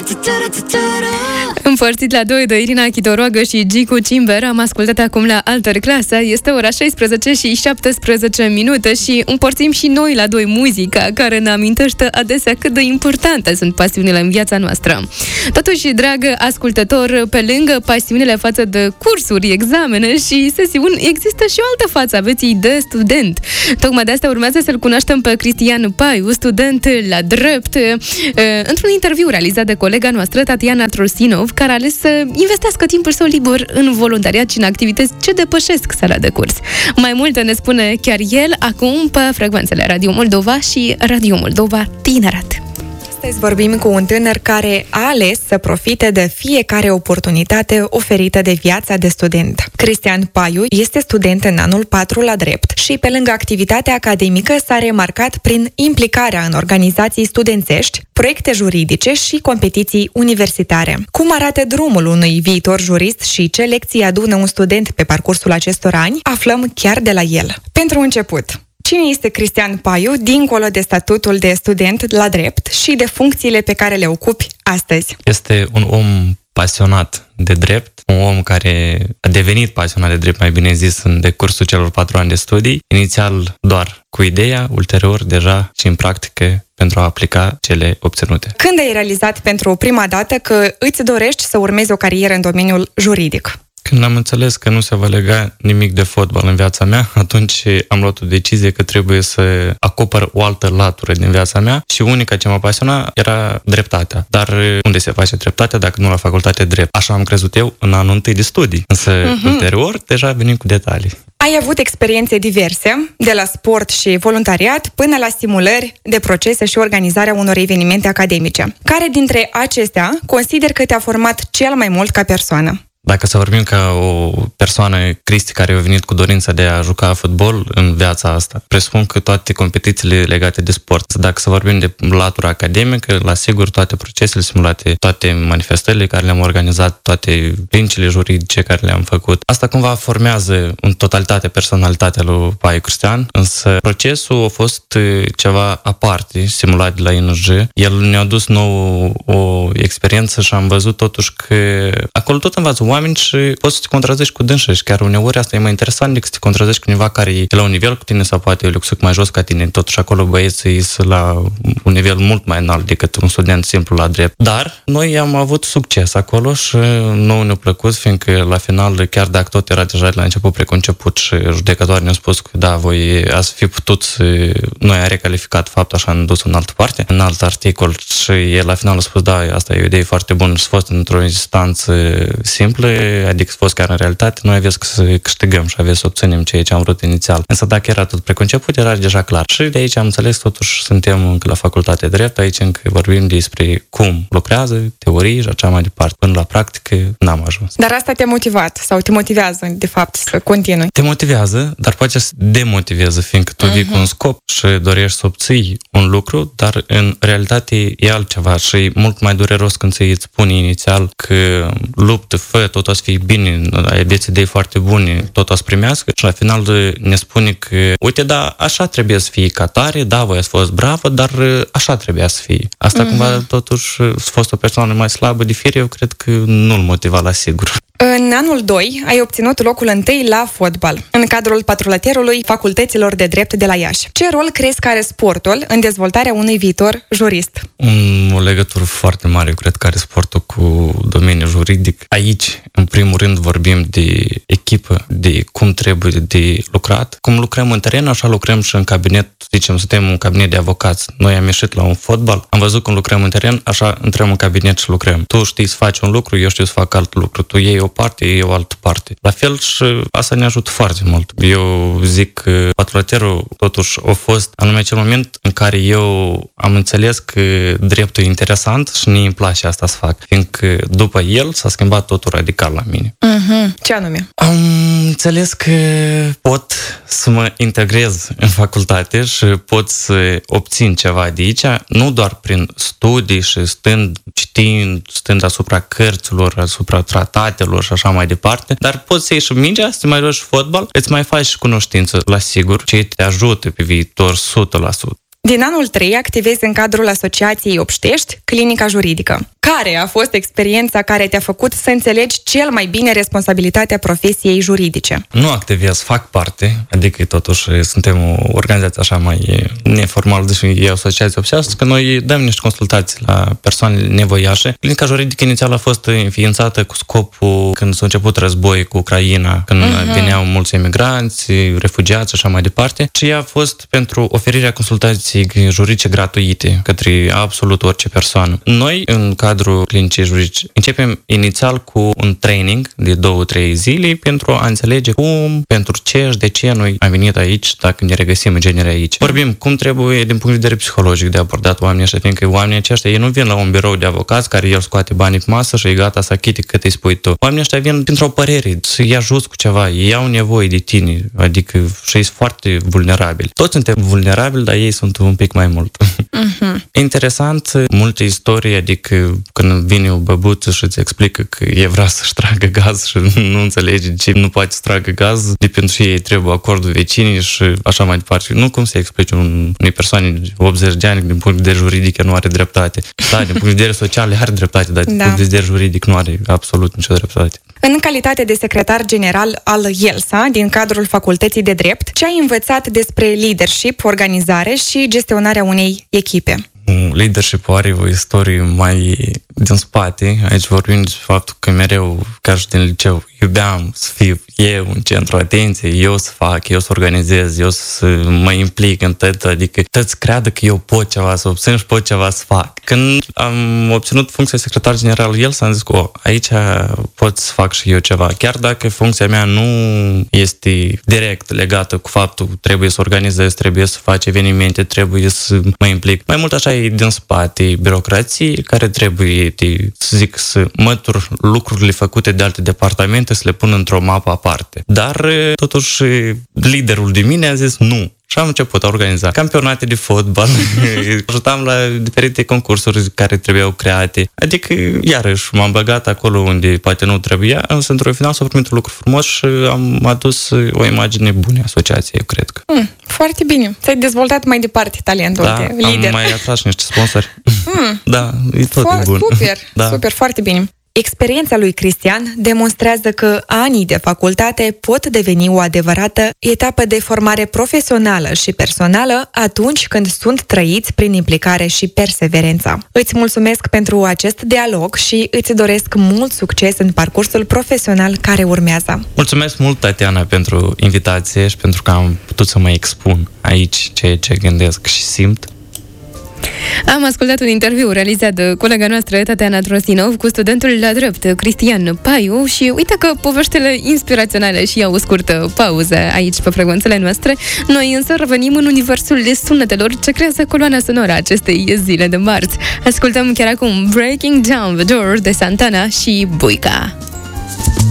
Împărțit la 2 de Irina Chitoroagă și Gicu Cimber, am ascultat acum la Alter Clasa. Este ora 16 și 17 minute și împărțim și noi la 2 muzica, care ne amintește adesea cât de importante sunt pasiunile în viața noastră. Totuși, dragă ascultător, pe lângă pasiunile față de cursuri, examene și sesiuni, există și o altă față a vieții de student. Tocmai de asta urmează să-l cunoaștem pe Cristian Paiu, student la drept, într-un interviu realizat de colega noastră, Tatiana Trosinov, care a ales să investească timpul său liber în voluntariat și în activități ce depășesc sala de curs. Mai multe ne spune chiar el acum pe frecvențele Radio Moldova și Radio Moldova Tineret. Astăzi vorbim cu un tânăr care a ales să profite de fiecare oportunitate oferită de viața de student. Cristian Paiu este student în anul 4 la drept și, pe lângă activitatea academică, s-a remarcat prin implicarea în organizații studențești, proiecte juridice și competiții universitare. Cum arată drumul unui viitor jurist și ce lecții adună un student pe parcursul acestor ani, aflăm chiar de la el. Pentru început, cine este Cristian Paiu, dincolo de statutul de student la drept și de funcțiile pe care le ocupi astăzi? Este un om pasionat de drept, un om care a devenit pasionat de drept, mai bine zis, în decursul celor 4 ani de studii, inițial doar cu ideea, ulterior deja și în practică pentru a aplica cele obținute. Când ai realizat pentru prima dată că îți dorești să urmezi o carieră în domeniul juridic? Când am înțeles că nu se va lega nimic de fotbal în viața mea, atunci am luat o decizie că trebuie să acopăr o altă latură din viața mea și unica ce mă pasiona era dreptatea. Dar unde se face dreptatea dacă nu la facultate de drept? Așa am crezut eu în anul 1 de studii, însă ulterior deja venim cu detalii. Ai avut experiențe diverse, de la sport și voluntariat până la simulări de procese și organizarea unor evenimente academice. Care dintre acestea consider că te-a format cel mai mult ca persoană? Dacă să vorbim ca o persoană, Cristi, care a venit cu dorința de a juca fotbal în viața asta, presupun că toate competițiile legate de sport. Dacă să vorbim de latura academică, la sigur toate procesele simulate, toate manifestările care le-am organizat, toate lincile juridice care le-am făcut. Asta cumva formează în totalitate personalitatea lui Paiu Cristian, însă procesul a fost ceva aparte, simulat de la INJ. El ne-a adus nou o experiență și am văzut totuși că acolo tot învață oameni și poți să te contrazești cu dânsă și chiar uneori asta e mai interesant decât să te contrazești cu cineva care e la un nivel cu tine sau poate e luxuc mai jos ca tine. Totuși acolo băieții sunt la un nivel mult mai înalt decât un student simplu la drept. Dar noi am avut succes acolo și nouă ne-a plăcut, fiindcă la final, chiar dacă tot era deja de la început preconceput și judecătorii ne-au spus că da, voi ați fi putut, noi a recalificat faptul, așa am dus în altă parte, în alt articol și el la final a spus da, asta e o idee foarte bună și a fost într-o instanță simplă, adică a fost chiar în realitate, noi aveți să câștigăm și aveți să obținem ceea ce am vrut inițial. Însă dacă era tot preconceput, era deja clar. Și de aici am înțeles, totuși suntem încă la facultate de drept, aici încă vorbim despre cum lucrează, teorii și așa mai departe. Până la practică n-am ajuns. Dar asta te-a motivat sau te motivează, de fapt, să continui? Te motivează, dar poate să demotivează, fiindcă tu vii cu un scop și dorești să obții un lucru, dar în realitate e altceva și e mult mai dureros când îți spune inițial că luptă, fă, tot o să fie bine, aveți idei foarte bune, tot o să primească și la final ne spune că uite, da, așa trebuie să fie ca tare, da, voi ați fost bravă, dar așa trebuia să fie. Asta cumva totuși a fost o persoană mai slabă de fire, eu cred că nu-l motiva la sigur. În anul 2 ai obținut locul 1 la fotbal, în cadrul patrulaterului facultăților de drept de la Iași. Ce rol crezi că are sportul în dezvoltarea unui viitor jurist? O legătură foarte mare, eu cred că are sportul cu domeniul juridic. Aici, în primul rând, vorbim de echipă, de cum trebuie de lucrat. Cum lucrăm în teren, așa lucrăm și în cabinet. Zicem, suntem un cabinet de avocați. Noi am ieșit la un fotbal, am văzut cum lucrăm în teren, așa intrăm în cabinet și lucrăm. Tu știi să faci un lucru, eu știu să fac alt lucru. Tu iei o parte, iei o altă parte. La fel și asta ne ajută foarte mult. Eu zic că patrulaterul totuși a fost anume acel moment în care eu am înțeles că dreptul e interesant și ne îmi place asta să fac. Fiindcă după el s-a schimbat totul radical la mine. Ce anume? Am înțeles că pot să mă integrez în facultate și pot să obțin ceva de aici, nu doar prin studii și stând asupra cărților, asupra tratatelor și așa mai departe, dar poți să ieși în mingea, să mai joci fotbal, îți mai faci și cunoștință, la sigur, ce te ajută pe viitor 100%. Din anul 3 activezi în cadrul Asociației Obștești, Clinica Juridică. Care a fost experiența care te-a făcut să înțelegi cel mai bine responsabilitatea profesiei juridice? Nu activez, fac parte, adică totuși suntem o organizație așa mai neformală, deși e o asociație obsească, că noi dăm niște consultații la persoanele nevoiașe. Clinica juridică inițial a fost înființată cu scopul când s-a început război cu Ucraina, când veneau mulți emigranți, refugiați și așa mai departe, și ea a fost pentru oferirea consultații juridice gratuite către absolut orice persoană. Noi, în cadrul clinicii juridice, începem inițial cu un training de 2-3 zile pentru a înțelege cum, pentru ce și de ce noi am venit aici, dacă ne regăsim în genere aici. Vorbim cum trebuie din punct de vedere psihologic de abordat oamenii ăștia, fiindcă oamenii aceștia, ei nu vin la un birou de avocați care el scoate banii pe masă și e gata să achite cât îi spui tu. Oamenii ăștia vin pentru o părere, să-i ajuți cu ceva, ei au nevoie de tine, adică și ei sunt foarte vulnerabili. Toți suntem vulnerabili, dar ei sunt un pic mai mult. Interesant, multe istorii, adică când vine o băbuță și îți explică că e vrea să-și tragă gaz și nu înțelege de ce nu poate să tragă gaz, de pentru că ei trebuie acordul vecinii și așa mai departe. Nu cum să explici unei persoane de 80 de ani din punct de vedere juridic nu are dreptate. Da, din punct de vedere social are dreptate, dar din punct de vedere juridic nu are absolut nicio dreptate. În calitate de secretar general al IELSA, din cadrul Facultății de Drept, ce ai învățat despre leadership, organizare și gestionarea unei echipe? Leadership-ul are o istorie mai din spate. Aici vorbim de faptul că mereu, ca și din liceu, iubeam să fiu eu în centru atenției, eu să fac, eu să organizez, eu să mă implic în tot, adică toți creadă că eu pot ceva să obțin și pot ceva să fac. Când am obținut funcția secretar general el, s-am zis că aici pot să fac și eu ceva, chiar dacă funcția mea nu este direct legată cu faptul că trebuie să organizez, trebuie să fac evenimente, trebuie să mă implic. Mai mult așa e din spate birocrație care trebuie, să zic, să mătur lucrurile făcute de alte departamente, să le pun într-o mapă aparte. Dar, totuși, liderul de mine a zis nu. Și am început a organiza campionate de fotbal, ajutam la diferite concursuri care trebuiau create. Adică, iarăși, m-am băgat acolo unde poate nu trebuia, însă, într-un final, s-a primit un lucru frumos și am adus o imagine bună asociației, eu cred că. Foarte bine. Ți-ai dezvoltat mai departe talentul de lider. Am mai atras niște sponsori. Da, e tot bun. Super, foarte bine. Experiența lui Cristian demonstrează că anii de facultate pot deveni o adevărată etapă de formare profesională și personală atunci când sunt trăiți prin implicare și perseverență. Îți mulțumesc pentru acest dialog și îți doresc mult succes în parcursul profesional care urmează. Mulțumesc mult, Tatiana, pentru invitație și pentru că am putut să mă expun aici ceea ce gândesc și simt. Am ascultat un interviu realizat de colega noastră, Tatiana Trostinov, cu studentul la drept, Cristian Paiu, și uite că poveștile inspiraționale și iau o scurtă pauză aici pe frecvențele noastre. Noi însă revenim în universul de sunetelor ce creează coloana sonoră acestei zile de marți. Ascultăm chiar acum Breaking Down the Door de Santana și Buica.